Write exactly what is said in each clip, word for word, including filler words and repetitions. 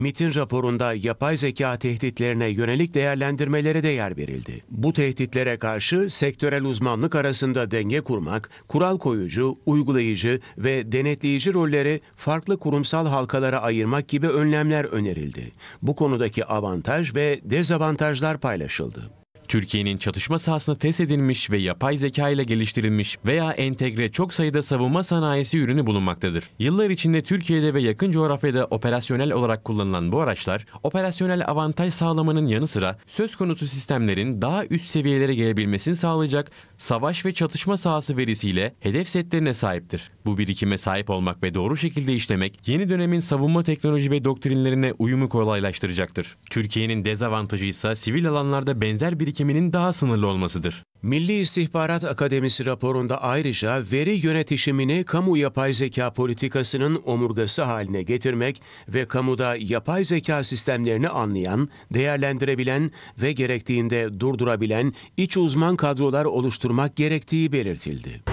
MİT'in raporunda yapay zeka tehditlerine yönelik değerlendirmelere de yer verildi. Bu tehditlere karşı sektörel uzmanlık arasında denge kurmak, kural koyucu, uygulayıcı ve denetleyici rolleri farklı kurumsal halkalara ayırmak gibi önlemler önerildi. Bu konudaki avantaj ve dezavantajlar paylaşıldı. Türkiye'nin çatışma sahasında test edilmiş ve yapay zeka ile geliştirilmiş veya entegre çok sayıda savunma sanayisi ürünü bulunmaktadır. Yıllar içinde Türkiye'de ve yakın coğrafyada operasyonel olarak kullanılan bu araçlar, operasyonel avantaj sağlamanın yanı sıra söz konusu sistemlerin daha üst seviyelere gelebilmesini sağlayacak savaş ve çatışma sahası verisiyle hedef setlerine sahiptir. Bu birikime sahip olmak ve doğru şekilde işlemek, yeni dönemin savunma teknoloji ve doktrinlerine uyumu kolaylaştıracaktır. Türkiye'nin dezavantajı ise sivil alanlarda benzer birikiminin daha sınırlı olmasıdır. Milli İstihbarat Akademisi raporunda ayrıca veri yönetişimini kamu yapay zeka politikasının omurgası haline getirmek ve kamuda yapay zeka sistemlerini anlayan, değerlendirebilen ve gerektiğinde durdurabilen iç uzman kadrolar oluşturmak gerektiği belirtildi.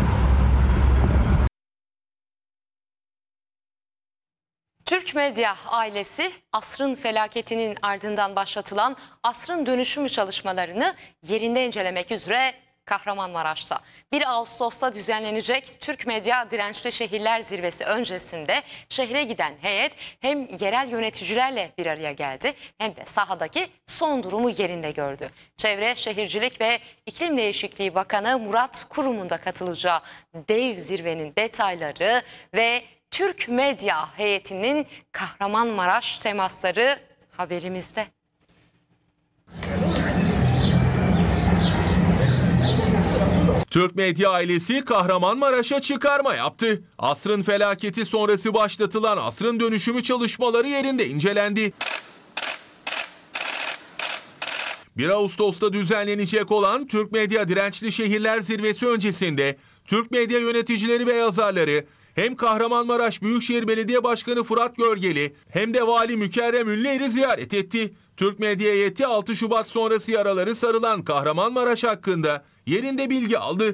Türk medya ailesi asrın felaketinin ardından başlatılan asrın dönüşümü çalışmalarını yerinde incelemek üzere Kahramanmaraş'ta bir Ağustos'ta düzenlenecek Türk Medya Dirençli Şehirler Zirvesi öncesinde şehre giden heyet hem yerel yöneticilerle bir araya geldi hem de sahadaki son durumu yerinde gördü. Çevre, Şehircilik ve İklim Değişikliği Bakanı Murat Kurum'un da katılacağı dev zirvenin detayları ve Türk Medya heyetinin Kahramanmaraş temasları haberimizde. Türk Medya ailesi Kahramanmaraş'a çıkarma yaptı. Asrın felaketi sonrası başlatılan asrın dönüşümü çalışmaları yerinde incelendi. bir Ağustos'ta düzenlenecek olan Türk Medya Dirençli Şehirler Zirvesi öncesinde Türk medya yöneticileri ve yazarları hem Kahramanmaraş Büyükşehir Belediye Başkanı Fırat Görgeli hem de Vali Mükerrem Ünlüer'i ziyaret etti. Türk Medya heyeti altı Şubat sonrası yaraları sarılan Kahramanmaraş hakkında yerinde bilgi aldı.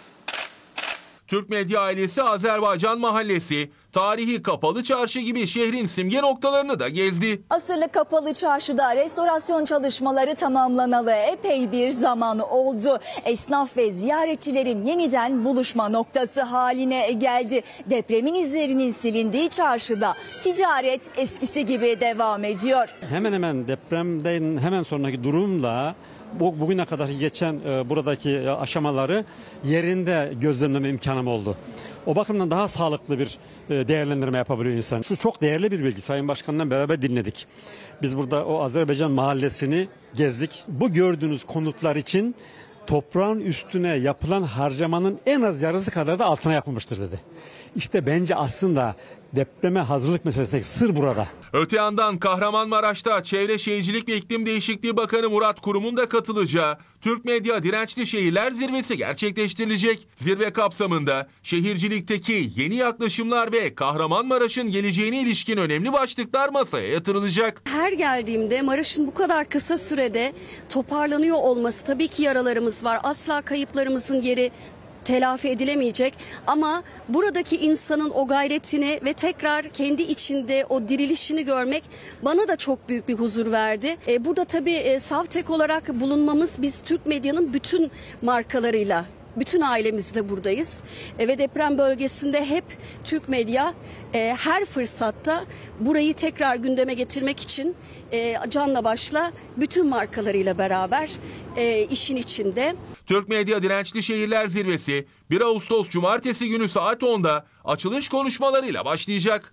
Türk Medya ailesi Azerbaycan Mahallesi, tarihi Kapalı Çarşı gibi şehrin simge noktalarını da gezdi. Asırlık Kapalı Çarşı'da restorasyon çalışmaları tamamlanalı epey bir zaman oldu. Esnaf ve ziyaretçilerin yeniden buluşma noktası haline geldi. Depremin izlerinin silindiği çarşıda ticaret eskisi gibi devam ediyor. Hemen hemen depremden hemen sonraki durumla bu, bugüne kadar geçen e, buradaki e, aşamaları yerinde gözlemleme imkanım oldu. O bakımdan daha sağlıklı bir e, değerlendirme yapabiliyor insan. Şu çok değerli bir bilgi. Sayın Başkan'la beraber dinledik. Biz burada o Azerbaycan mahallesini gezdik. Bu gördüğünüz konutlar için toprağın üstüne yapılan harcamanın en az yarısı kadar da altına yapılmıştır dedi. İşte bence aslında depreme hazırlık meselesindeki sır burada. Öte yandan Kahramanmaraş'ta Çevre, Şehircilik ve İklim Değişikliği Bakanı Murat Kurum'un da katılacağı Türk Medya Dirençli Şehirler Zirvesi gerçekleştirilecek. Zirve kapsamında şehircilikteki yeni yaklaşımlar ve Kahramanmaraş'ın geleceğine ilişkin önemli başlıklar masaya yatırılacak. Her geldiğimde Maraş'ın bu kadar kısa sürede toparlanıyor olması, tabii ki yaralarımız var. Asla kayıplarımızın yeri telafi edilemeyecek ama buradaki insanın o gayretini ve tekrar kendi içinde o dirilişini görmek bana da çok büyük bir huzur verdi. E, burada tabii e, Savtek olarak bulunmamız, biz Türk medyanın bütün markalarıyla, bütün ailemizde buradayız. E, ve deprem bölgesinde hep Türk medya e, her fırsatta burayı tekrar gündeme getirmek için e, canla başla bütün markalarıyla beraber e, işin içinde. Türk Medya Dirençli Şehirler Zirvesi bir Ağustos Cumartesi günü saat onda açılış konuşmalarıyla başlayacak.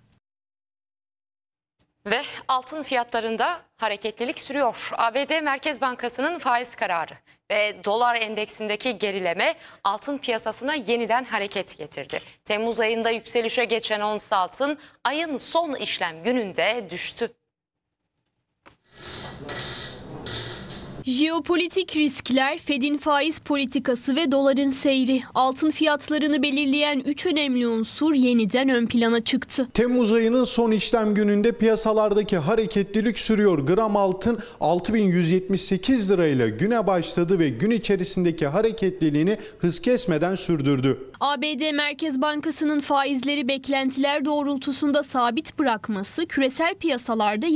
Ve altın fiyatlarında hareketlilik sürüyor. A B D Merkez Bankası'nın faiz kararı ve dolar endeksindeki gerileme altın piyasasına yeniden hareket getirdi. Temmuz ayında yükselişe geçen ons altın ayın son işlem gününde düştü. Jeopolitik riskler, Fed'in faiz politikası ve doların seyri. Altın fiyatlarını belirleyen üç önemli unsur yeniden ön plana çıktı. Temmuz ayının son işlem gününde piyasalardaki hareketlilik sürüyor. Gram altın altı bin yüz yetmiş sekiz lirayla güne başladı ve gün içerisindeki hareketliliğini hız kesmeden sürdürdü. A B D Merkez Bankası'nın faizleri beklentiler doğrultusunda sabit bırakması küresel piyasalarda